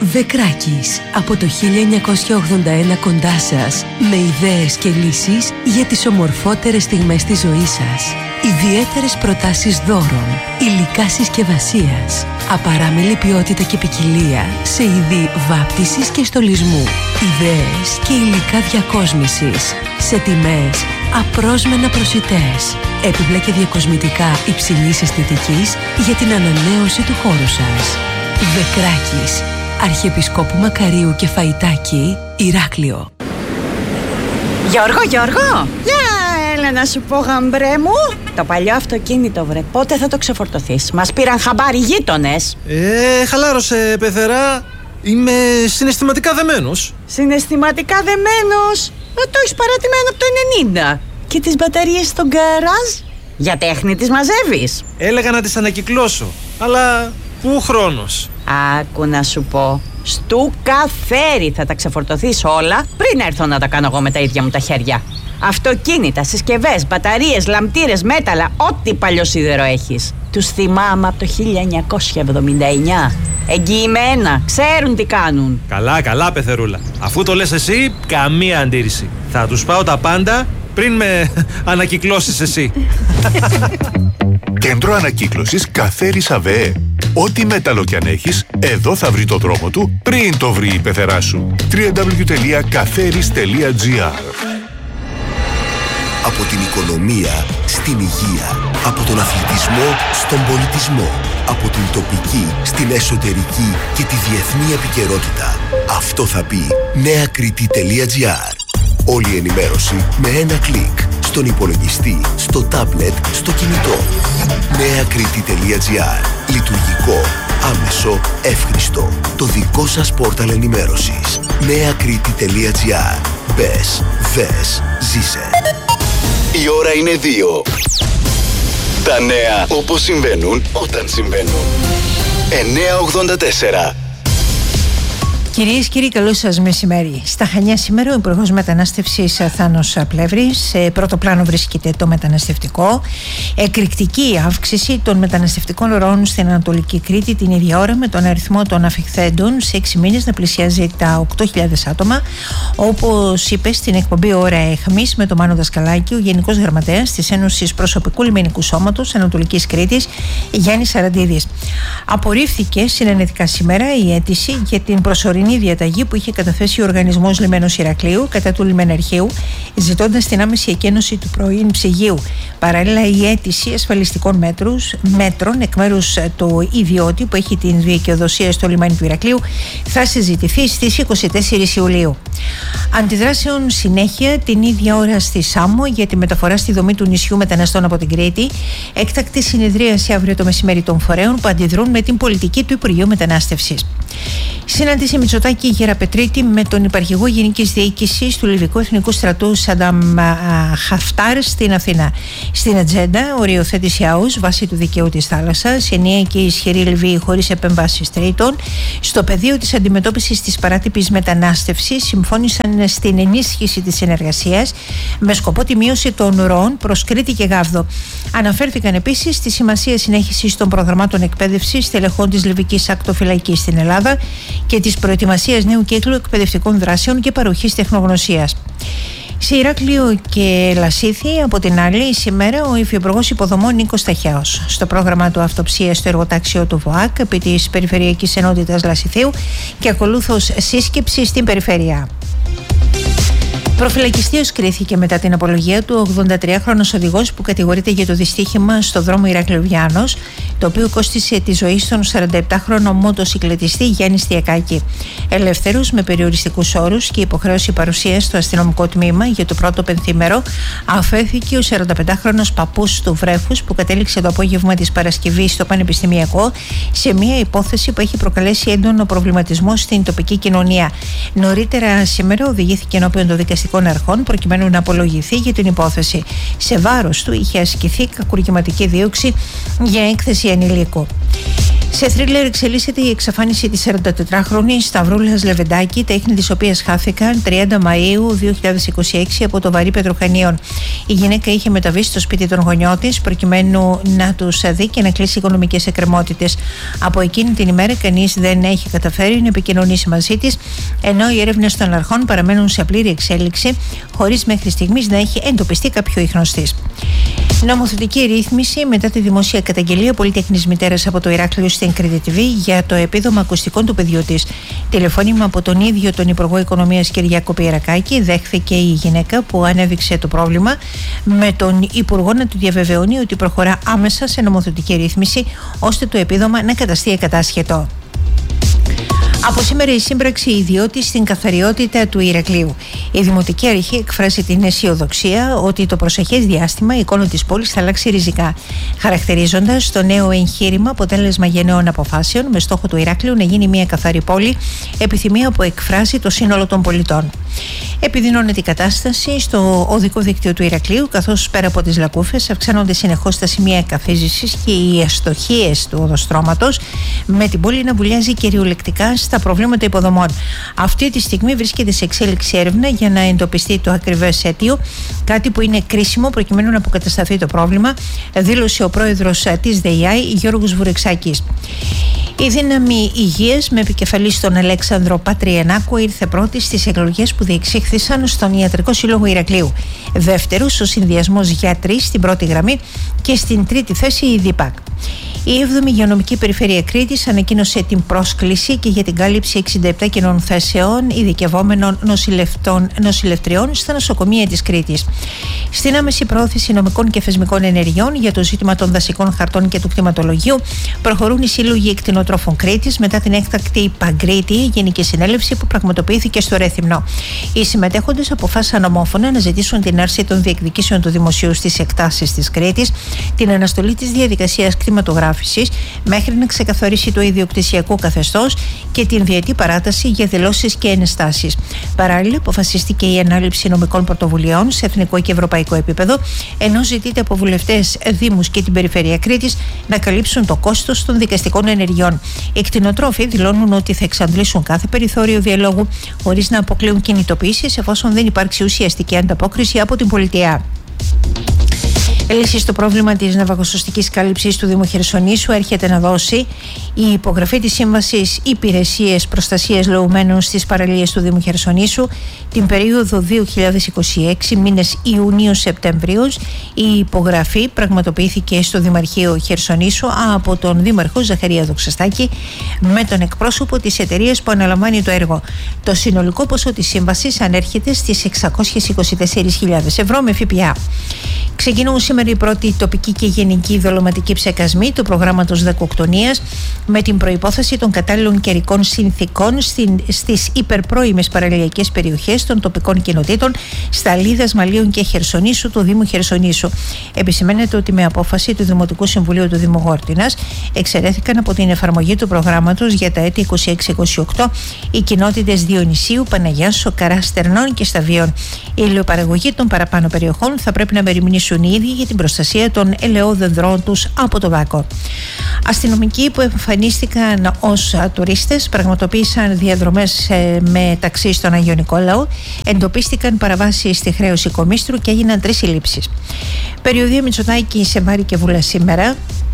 Βεκράκης, από το 1981 κοντά σας, με ιδέες και λύσεις για τις ομορφότερες στιγμές της ζωής σας. Ιδιαίτερες προτάσεις δώρων, υλικά συσκευασίας, απαράμιλη ποιότητα και ποικιλία σε είδη βάπτισης και στολισμού, ιδέες και υλικά διακόσμησης, σε τιμές απρόσμενα προσιτές, έπιπλα και διακοσμητικά υψηλής αισθητικής για την ανανέωση του χώρου σας. Βεκράκης, Αρχιεπισκόπου Μακαρίου και Φαϊτάκη, Ηράκλειο. Γιώργο! Έλα να σου πω, γαμπρέ μου. Το παλιό αυτοκίνητο, βρε, πότε θα το ξεφορτωθείς? Μας πήραν χαμπάρι γείτονες. Χαλάρωσε, πεθερά. Είμαι συναισθηματικά δεμένος. Συναισθηματικά δεμένος? Το έχεις παρατημένο από το 90. Και τις μπαταρίες στο γκαράζ? Για τέχνη τις μαζεύεις? Έλεγα να τις ανακυκλώσω, αλλά πού χρόνος? Άκου να σου πω, στου καφέρι θα τα ξεφορτωθείς όλα πριν έρθω να τα κάνω εγώ με τα ίδια μου τα χέρια. Αυτοκίνητα, συσκευές, μπαταρίες, λαμπτήρες, μέταλλα, ό,τι παλιό σίδερο έχεις. Τους θυμάμαι από το 1979. Εγγυημένα, ξέρουν τι κάνουν. Καλά, πεθερούλα. Αφού το λες εσύ, καμία αντίρρηση. Θα τους πάω τα πάντα πριν με ανακυκλώσεις εσύ. Κέντρο ανακύκλωσης Καφέρης ΑΒΕ. Ό,τι μέταλλο κι αν έχεις, εδώ θα βρει το δρόμο του πριν το βρει η πεθερά σου. www.kaferis.gr. Από την οικονομία στην υγεία, από τον αθλητισμό στον πολιτισμό, από την τοπική στην εσωτερική και τη διεθνή επικαιρότητα. Αυτό θα πει neakritti.gr. Όλη η ενημέρωση με ένα κλικ. Στον υπολογιστή, στο τάμπλετ, στο κινητό. neakritti.gr. Λειτουργικό, άμεσο, εύχριστο. Το δικό σας πόρταλ ενημέρωσης. neakritti.gr. Μπες, δες, ζήσε. Η ώρα είναι 2. Τα νέα όπως συμβαίνουν όταν συμβαίνουν. 984. Κυρίες και κύριοι, καλό σας μεσημέρι. Στα Χανιά σήμερα ο Υπουργός Μετανάστευσης Θάνος Πλεύρης. Σε πρώτο πλάνο βρίσκεται το μεταναστευτικό. Εκρηκτική αύξηση των μεταναστευτικών ροών στην Ανατολική Κρήτη την ίδια ώρα, με τον αριθμό των αφιχθέντων σε 6 μήνες να πλησιάζει τα 8.000 άτομα. Όπως είπε στην εκπομπή Ώρα Έχμης με τον Μάνο Δασκαλάκη, ο Γενικός Γραμματέας της Ένωσης Προσωπικού Λιμενικού Σώματος Ανατολικής Κρήτης, Γιάννης Σαραντίδης. Απορρίφθηκε συνενετικά σήμερα η αίτηση για την προσωρινή διαταγή που είχε καταθέσει ο Οργανισμός Λιμένος Ηρακλείου κατά του λιμεναρχείου, ζητώντας την άμεση εκένωση του πρώην ψυγείου. Παράλληλα, η αίτηση ασφαλιστικών μέτρων εκ μέρους του ιδιώτη που έχει την δικαιοδοσία στο λιμάνι του Ηρακλείου θα συζητηθεί στις 24 Ιουλίου. Αντιδράσεων συνέχεια την ίδια ώρα στη Σάμο για τη μεταφορά στη δομή του νησιού μεταναστών από την Κρήτη. Έκτακτη συνεδρίαση αύριο το μεσημέρι των φορέων που αντιδρούν με την πολιτική του Υπουργείου Μετανάστευσης. Συνάντηση Μητσοτάκη Γεραπετρίτη με τον Υπαρχηγό Γενικής Διοίκησης του Λιβικού Εθνικού Στρατού Σαντάμ Χαφτάρ στην Αθήνα. Στην ατζέντα, οριοθέτηση ΑΟΣ βάσει του δικαίου της θάλασσας, ενιαία και ισχυρή Λιβύη χωρίς επεμβάσεις τρίτων. Στο πεδίο της αντιμετώπισης της παράτυπης μετανάστευσης, συμφώνησαν στην ενίσχυση της συνεργασίας με σκοπό τη μείωση των ροών προς Κρήτη και Γάβδο. Αναφέρθηκαν επίσης στη σημασία συνέχισης των προγραμμάτων εκπαίδευσης στελεχών της Λιβικής Ακτοφυλακής στην Ελλάδα και της προετοιμασίας νέου κύκλου εκπαιδευτικών δράσεων και παροχής τεχνογνωσίας. Σε Ηράκλειο και Λασίθι, από την άλλη, σήμερα ο Υφυπουργός Υποδομών Νίκος Ταχιάος στο πρόγραμμα του αυτοψίας στο εργοτάξιο του ΒΟΑΚ επί της Περιφερειακής Ενότητας Λασιθίου και ακολούθως σύσκεψη στην περιφέρεια. Προφυλακιστής κρίθηκε μετά την απολογία του 83χρονος οδηγός που κατηγορείται για το δυστύχημα στο δρόμο Ηράκλειο-Βιάνος, το οποίο κόστισε τη ζωή στον 47χρονο μοτοσυκλετιστή Γιάννη Στιακάκη. Ελεύθερος με περιοριστικούς όρους και υποχρέωση παρουσίας στο αστυνομικό τμήμα για το πρώτο πενθήμερο, αφέθηκε ο 45χρονος παππούς του βρέφους που κατέληξε το απόγευμα της Παρασκευής στο Πανεπιστημιακό σε μια υπόθεση που έχει προκαλέσει έντονο προβληματισμό στην τοπική κοινωνία. Νωρίτερα σήμερα οδηγήθηκε ενώπιον των δικαστικών αρχών προκειμένου να απολογηθεί για την υπόθεση. Σε βάρος του είχε ασκηθεί κακουργηματική δίωξη για έκθεση ανηλίκου. Σε θρίλερ εξελίσσεται η εξαφάνιση της 44χρονης Σταυρούλας Λεβεντάκη, τα ίχνη της οποίας χάθηκαν 30 Μαΐου 2026 από το Βαρύ Πετροχανίων. Η γυναίκα είχε μεταβεί στο σπίτι των γονιών της προκειμένου να τους δει και να κλείσει οικονομικές εκκρεμότητες. Από εκείνη την ημέρα κανείς δεν έχει καταφέρει να επικοινωνήσει μαζί της, ενώ οι έρευνες των αρχών παραμένουν σε πλήρη εξέλιξη, χωρίς μέχρι στιγμής να έχει εντοπιστεί κάποιο ίχνος της. Νομοθετική ρύθμιση μετά τη δημόσια καταγγελία πολυτέχνης μητέρας από το Ηράκλειο στην Κρήτη TV για το επίδομα ακουστικών του παιδιού της. Τηλεφώνημα από τον ίδιο τον Υπουργό Οικονομίας Κυριάκο Πιερακάκη δέχθηκε η γυναίκα που ανέδειξε το πρόβλημα, με τον Υπουργό να του διαβεβαιώνει ότι προχωρά άμεσα σε νομοθετική ρύθμιση ώστε το επίδομα να καταστεί εκατάσχετο. Από σήμερα η σύμπραξη ιδιώτη στην καθαριότητα του Ηρακλείου. Η Δημοτική Αρχή εκφράζει την αισιοδοξία ότι το προσεχές διάστημα η εικόνα της πόλης θα αλλάξει ριζικά, χαρακτηρίζοντας το νέο εγχείρημα αποτέλεσμα γενναίων αποφάσεων με στόχο του Ηράκλειου να γίνει μια καθαρή πόλη, επιθυμία που εκφράζει το σύνολο των πολιτών. Επιδεινώνεται η κατάσταση στο οδικό δίκτυο του Ηρακλείου, καθώς πέρα από τις λακκούφες αυξάνονται συνεχώς τα σημεία εκαθίζησης και οι αστοχίες του οδοστρώματος, με την πόλη να βουλιάζει κυριολεκτικά στα προβλήματα υποδομών. Αυτή τη στιγμή βρίσκεται σε εξέλιξη έρευνα για να εντοπιστεί το ακριβές αίτιο, κάτι που είναι κρίσιμο προκειμένου να αποκατασταθεί το πρόβλημα, δήλωσε ο πρόεδρος της ΔΕΙΑΗ Γιώργος Βουρεξάκης. Η Δύναμη Υγείας με επικεφαλή στον Αλέξανδρο Πατριενάκο ήρθε πρώτη στις εκλογές που διεξήχθησαν στον Ιατρικό Σύλλογο Ηρακλείου. Δεύτερος ο συνδυασμός γιατροί στην πρώτη γραμμή και στην τρίτη θέση η ΔΙΠΑΚ. Η 7η Υγειονομική Περιφέρεια Κρήτης ανακοίνωσε την πρόσκληση και για την κάλυψη 67 κενών θέσεων ειδικευόμενων νοσηλευτριών στα νοσοκομεία της Κρήτης. Στην άμεση πρόθεση νομικών και θεσμικών ενεργειών για το ζήτημα των δασικών χαρτών και του κτηματολογίου προχωρούν οι σύλλογοι εκτινοτρόφων Κρήτης μετά την έκτακτη Παγκρίτη Γενική Συνέλευση που πραγματοποιήθηκε στο Ρέθυμνο. Οι συμμετέχοντες αποφάσισαν ομόφωνα να ζητήσουν την άρση των διεκδικήσεων του δημοσίου στις εκτάσεις της Κρήτης, την αναστολή της διαδικασίας κτηματογράφησης μέχρι να ξεκαθαρίσει το ιδιοκτησιακό καθεστώς και την διετή παράταση για δηλώσεις και ενστάσεις. Παράλληλα, αποφασίστηκε η ανάληψη νομικών πρωτοβουλειών σε εθνικό και ευρωπαϊκό επίπεδο, ενώ ζητείται από βουλευτές, δήμους και την Περιφέρεια Κρήτης να καλύψουν το κόστος των δικαστικών ενεργειών. Οι κτηνοτρόφοι δηλώνουν ότι θα εξαντλήσουν κάθε περιθώριο διαλόγου χωρίς να αποκλείουν κινητοποιήσεις εφόσον δεν υπάρξει ουσιαστική ανταπόκριση από την πολιτεία. Λύση στο πρόβλημα της ναυαγοσωστικής κάλυψης του Δήμου Χερσονήσου έρχεται να δώσει η υπογραφή της Σύμβασης Υπηρεσίες Προστασίας Λεωμένων στις παραλίες του Δήμου Χερσονήσου την περίοδο 2026 μήνες Ιουνίου-Σεπτεμβρίου. Η υπογραφή πραγματοποιήθηκε στο Δημαρχείο Χερσονήσου από τον Δήμαρχο Ζαχαρία Δοξαστάκη με τον εκπρόσωπο της εταιρείας που αναλαμβάνει το έργο. Το συνολικό ποσό της σύμβασης ανέρχεται στις 624.000 ευρώ με ΦΠΑ. Ξεκινούν σήμερα οι πρώτοι τοπικοί και γενικοί δολωματικοί ψεκασμοί του προγράμματος δακοκτονίας με την προϋπόθεση των κατάλληλων καιρικών συνθηκών στις υπερπρώιμες παραλιακές περιοχές των τοπικών κοινοτήτων Σταλίδας, Μαλίων και Χερσονήσου του Δήμου Χερσονήσου. Επισημαίνεται ότι με απόφαση του Δημοτικού Συμβουλίου του Δήμου Γόρτινας εξαιρέθηκαν από την εφαρμογή του προγράμματος για τα έτη 26-28 οι κοινότητες Διονυσίου, Παναγιάς, Σοκαρά, Στερνών και Σταβίων. Η ηλιοπαραγωγή των παραπάνω περιοχών θα πρέπει να μεριμνήσουν οι ίδιοι για την προστασία των ελαιόδεντρών τους από το δάκο. Αστυνομικοί που εμφανίστηκαν ως τουρίστες πραγματοποίησαν διαδρομές με ταξί στον Αγιο Νικόλαο, εντοπίστηκαν παραβάσεις στη χρέωση κομίστρου και έγιναν 3 συλλήψεις. Περιοδία Μητσοτάκη σε Βάρη και Βούλα σήμερα.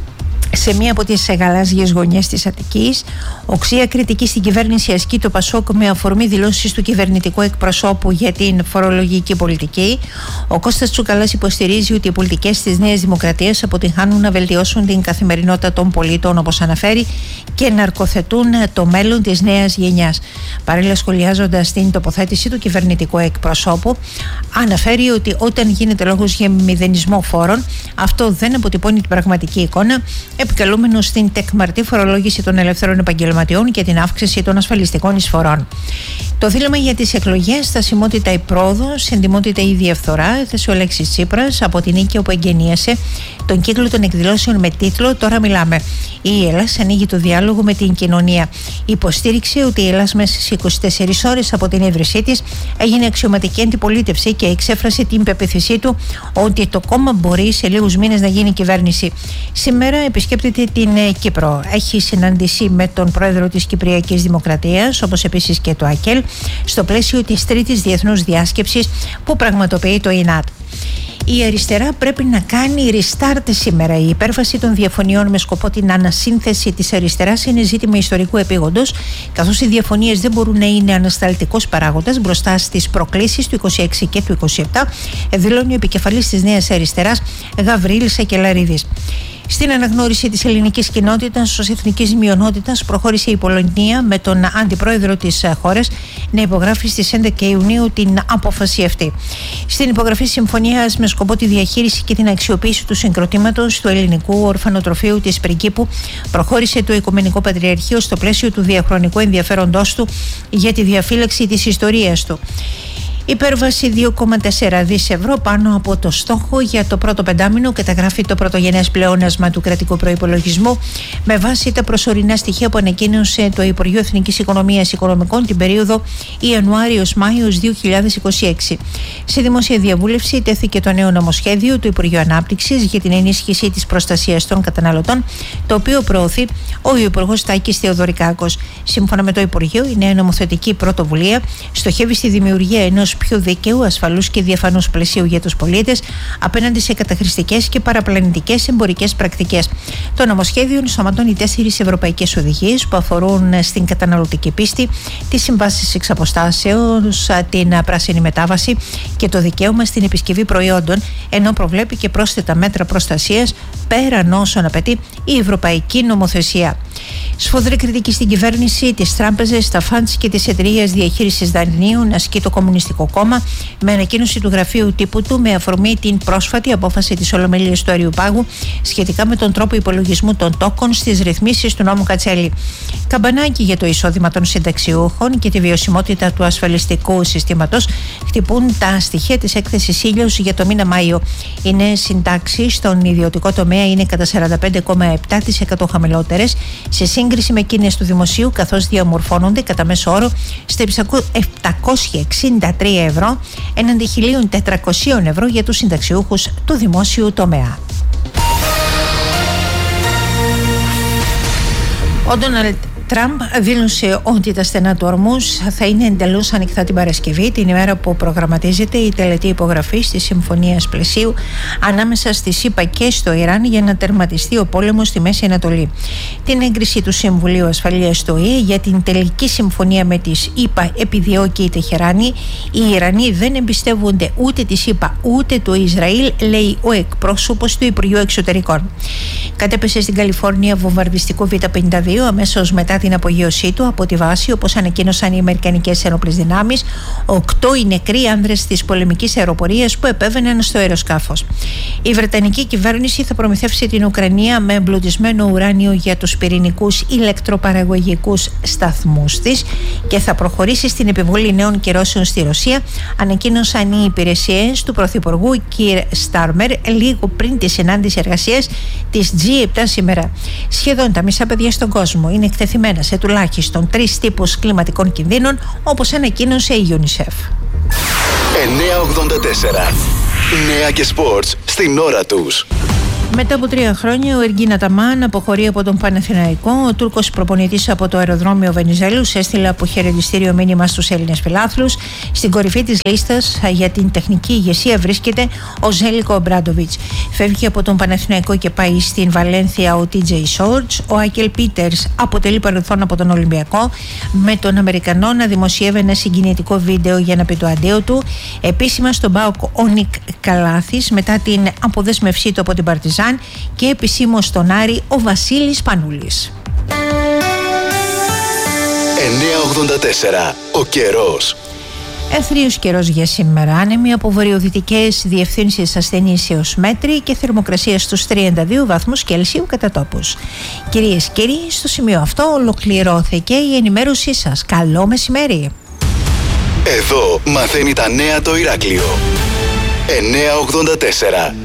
Σε μία από τις γαλάζιες γωνιές της Αττικής, οξία κριτική στην κυβέρνηση ασκεί το ΠΑΣΟΚ με αφορμή δηλώσεις του κυβερνητικού εκπροσώπου για την φορολογική πολιτική. Ο Κώστας Τσουκαλάς υποστηρίζει ότι οι πολιτικές της Νέας Δημοκρατίας αποτυγχάνουν να βελτιώσουν την καθημερινότητα των πολίτων, όπως αναφέρει, και να αρκοθετούν το μέλλον της νέας γενιάς. Παράλληλα, σχολιάζοντας την τοποθέτηση του κυβερνητικού εκπροσώπου, αναφέρει ότι όταν γίνεται λόγος για μηδενισμό φόρων, αυτό δεν αποτυπώνει την πραγματική εικόνα, επικαλούμενος στην τεκμαρτή φορολόγηση των ελεύθερων επαγγελματιών και την αύξηση των ασφαλιστικών εισφορών. Το δίλημμα για τις εκλογές, στασιμότητα ή πρόοδος, εντιμότητα ή διαφθορά, έθεσε ο Αλέξης Τσίπρας από την νίκη όπου εγγενίασε τον κύκλο των εκδηλώσεων με τίτλο «Τώρα μιλάμε. Η Ελλάς ανοίγει το διάλογο με την κοινωνία». Υποστήριξε ότι η Ελλάς μέσα στις 24 ώρες από την ίδρυσή της έγινε αξιωματική αντιπολίτευση και εξέφρασε την πεποίθησή του ότι το κόμμα μπορεί σε λίγους μήνες να γίνει κυβέρνηση. Σήμερα επισκέπτεται την Κύπρο. Έχει συνάντηση με τον πρόεδρο της Κυπριακής Δημοκρατίας, όπως επίσης και το ΑΚΕΛ, στο πλαίσιο της τρίτης διεθνούς διάσκεψης που πραγματοποιεί το ΙΝΑΤ. Η αριστερά πρέπει να κάνει restart σήμερα. Η υπέρβαση των διαφωνιών με σκοπό την ανασύνθεση της αριστεράς είναι ζήτημα ιστορικού επίγοντος, καθώς οι διαφωνίες δεν μπορούν να είναι ανασταλτικός παράγοντας μπροστά στις προκλήσεις του 26 και του 27, δηλώνει ο επικεφαλής της Νέας Αριστεράς, Γαβρίλης Σακελαρίδης. Στην αναγνώριση της ελληνικής κοινότητας ως εθνικής μειονότητας προχώρησε η Πολωνία με τον αντιπρόεδρο της χώρας να υπογράφει στις 11 Ιουνίου την απόφαση αυτή. Στην υπογραφή συμφωνίας με σκοπό τη διαχείριση και την αξιοποίηση του συγκροτήματος του ελληνικού ορφανοτροφείου της Πριγκίπου προχώρησε το Οικουμενικό Πατριαρχείο στο πλαίσιο του διαχρονικού ενδιαφέροντός του για τη διαφύλαξη της ιστορίας του. Υπέρβαση 2,4 δις ευρώ πάνω από το στόχο για το πρώτο πεντάμινο καταγράφει το πρωτογενές πλεόνασμα του κρατικού προϋπολογισμού με βάση τα προσωρινά στοιχεία που ανακοίνωσε το Υπουργείο Εθνικής Οικονομίας Οικονομικών την περίοδο Ιανουάριος-Μάιος 2026. Σε δημόσια διαβούλευση τέθηκε το νέο νομοσχέδιο του Υπουργείου Ανάπτυξης για την ενίσχυση της προστασίας των καταναλωτών, το οποίο προωθεί ο Υπουργός Τάκης Θεοδωρικάκος. Σύμφωνα με το Υπουργείο, η νέα νομοθετική πρωτοβουλία στοχεύει στη δημιουργία ενός πιο δίκαιου, ασφαλούς και διαφανούς πλαισίου για τους πολίτες απέναντι σε καταχρηστικές και παραπλανητικές εμπορικές πρακτικές. Το νομοσχέδιο ενσωματώνει 4 ευρωπαϊκές οδηγίες που αφορούν στην καταναλωτική πίστη, τις συμβάσεις εξ αποστάσεως, την πράσινη μετάβαση και το δικαίωμα στην επισκευή προϊόντων, ενώ προβλέπει και πρόσθετα μέτρα προστασίας πέραν όσων απαιτεί η ευρωπαϊκή νομοθεσία. Σφοδρή κριτική στην κυβέρνηση, τις τράπεζες, τα φαντς και τις εταιρείες διαχείρισης δανείων ασκεί το Κομμουνιστικό Κόμμα με ανακοίνωση του γραφείου τύπου του με αφορμή την πρόσφατη απόφαση της Ολομελίας του Αριουπάγου σχετικά με τον τρόπο υπολογισμού των τόκων στις ρυθμίσεις του νόμου Κατσέλη. Καμπανάκι για το εισόδημα των συνταξιούχων και τη βιωσιμότητα του ασφαλιστικού συστήματος χτυπούν τα στοιχεία της έκθεσης Ήλιος για το μήνα Μάιο. Οι νέες συντάξεις στον ιδιωτικό τομέα είναι κατά 45,7% χαμηλότερες σε σύγκριση με εκείνες του δημοσίου, καθώς διαμορφώνονται κατά μέσο όρο στα 763 ευρώ έναντι 1.400 ευρώ για τους συνταξιούχους του δημόσιου τομέα. Ο Ντόναλντ Τραμπ δήλωσε ότι τα στενά του Ορμούζ θα είναι εντελώς ανοιχτά την Παρασκευή, την ημέρα που προγραμματίζεται η τελετή υπογραφής της Συμφωνίας Πλαισίου ανάμεσα στη ΣΥΠΑ και στο Ιράν για να τερματιστεί ο πόλεμος στη Μέση Ανατολή. Την έγκριση του Συμβουλίου Ασφαλείας του ΟΗΕ για την τελική συμφωνία με τις ΗΠΑ επιδιώκει η Τεχεράνη. Οι Ιρανοί δεν εμπιστεύονται ούτε τις ΗΠΑ ούτε το Ισραήλ, λέει ο εκπρόσωπος του Υπουργείου Εξωτερικών. Κατέπεσε στην Καλιφόρνια βομβαρδιστικό Β-52 αμέσως μετά την απογείωσή του από τη βάση, όπως ανακοίνωσαν οι Αμερικανικές ενόπλες δυνάμεις. 8 οι νεκροί άνδρες της πολεμικής αεροπορίας που επέβαιναν στο αεροσκάφος. Η Βρετανική κυβέρνηση θα προμηθεύσει την Ουκρανία με εμπλουτισμένο ουράνιο για τους πυρηνικούς ηλεκτροπαραγωγικούς σταθμούς της και θα προχωρήσει στην επιβολή νέων κυρώσεων στη Ρωσία, ανακοίνωσαν οι υπηρεσίες του Πρωθυπουργού Κιρ Στάρμερ λίγο πριν τη συνάντηση εργασίας της G7 σήμερα. Σχεδόν τα μισά παιδιά στον κόσμο είναι εκτεθειμένα σε τουλάχιστον 3 τύπους κλιματικών κινδύνων, όπως ανακοίνωσε η UNICEF. 984. Νέα και σπορτς στην ώρα τους. Μετά από 3 χρόνια, ο Εργίν Αταμάν αποχωρεί από τον Παναθηναϊκό. Ο Τούρκος προπονητής από το αεροδρόμιο Βενιζέλους έστειλε αποχαιρετιστήριο μήνυμα στους Έλληνες φιλάθλους. Στην κορυφή της λίστας για την τεχνική ηγεσία βρίσκεται ο Ζέλικο Ομπράντοβιτς. Φεύγει από τον Παναθηναϊκό και πάει στην Βαλένθια ο TJ Σόρτς. Ο Άγγελ Πίτερς αποτελεί παρελθόν από τον Ολυμπιακό, με τον Αμερικανό να δημοσιεύει ένα συγκινητικό βίντεο για να πει το αντίο του. Επίσημα στον ΠΑΟΚ ο Νικ Καλάθης μετά την αποδέσμευσή του από την Παρτιζάν, και επισήμως στον Άρη ο Βασίλης Πανούλης. 984. Ο καιρός. Εθρίος καιρός για σήμερα, άνεμοι από βορειοδυτικές διευθύνσεις ασθενείς έως μέτρη και θερμοκρασία στους 32 βαθμούς Κελσίου κατά τόπους. Κυρίες και κύριοι, στο σημείο αυτό ολοκληρώθηκε η ενημέρωσή σας. Καλό μεσημέρι. Εδώ μαθαίνει τα νέα το Ηράκλειο. 984.